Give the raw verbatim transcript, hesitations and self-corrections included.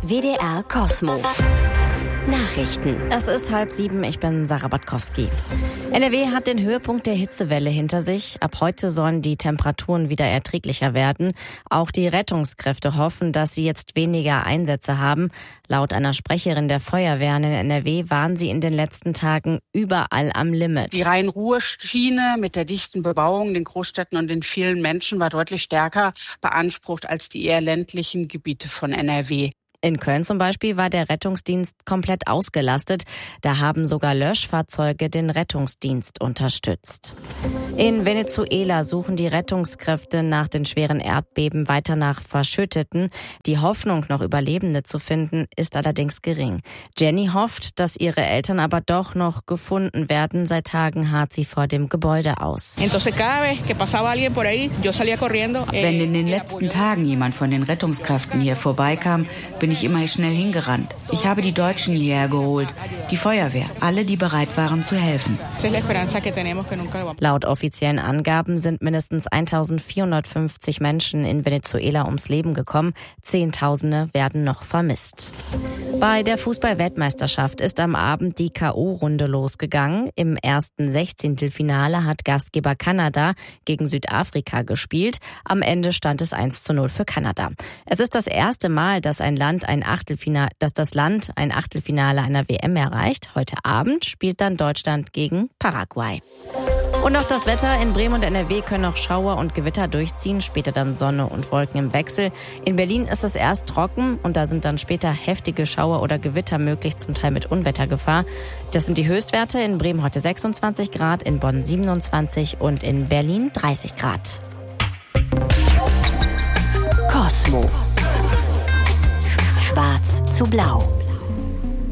W D R Cosmo. Nachrichten. Es ist halb sieben, ich bin Sarah Batkowski. N R W hat den Höhepunkt der Hitzewelle hinter sich. Ab heute sollen die Temperaturen wieder erträglicher werden. Auch die Rettungskräfte hoffen, dass sie jetzt weniger Einsätze haben. Laut einer Sprecherin der Feuerwehren in N R W waren sie in den letzten Tagen überall am Limit. Die Rhein-Ruhr-Schiene mit der dichten Bebauung, den Großstädten und den vielen Menschen war deutlich stärker beansprucht als die eher ländlichen Gebiete von N R W. In Köln zum Beispiel war der Rettungsdienst komplett ausgelastet. Da haben sogar Löschfahrzeuge den Rettungsdienst unterstützt. In Venezuela suchen die Rettungskräfte nach den schweren Erdbeben weiter nach Verschütteten. Die Hoffnung, noch Überlebende zu finden, ist allerdings gering. Jenny hofft, dass ihre Eltern aber doch noch gefunden werden. Seit Tagen harrt sie vor dem Gebäude aus. Wenn in den letzten Tagen jemand von den Rettungskräften hier vorbeikam, bin ich immer schnell hingerannt. Ich habe die Deutschen hierher geholt, die Feuerwehr, alle, die bereit waren zu helfen. Laut offiziellen Angaben sind mindestens eintausendvierhundertfünfzig Menschen in Venezuela ums Leben gekommen. Zehntausende werden noch vermisst. Bei der Fußball-Weltmeisterschaft ist am Abend die K O-Runde losgegangen. Im ersten Sechzehntelfinale hat Gastgeber Kanada gegen Südafrika gespielt. Am Ende stand es eins zu null für Kanada. Es ist das erste Mal, dass ein Land ein Achtelfinale, dass das Land ein Achtelfinale einer W M erreicht. Heute Abend spielt dann Deutschland gegen Paraguay. Und auch das Wetter. In Bremen und N R W können noch Schauer und Gewitter durchziehen, später dann Sonne und Wolken im Wechsel. In Berlin ist es erst trocken und da sind dann später heftige Schauer oder Gewitter möglich, zum Teil mit Unwettergefahr. Das sind die Höchstwerte. In Bremen heute sechsundzwanzig Grad, in Bonn siebenundzwanzig und in Berlin dreißig Grad. Cosmo. Schwarz zu blau.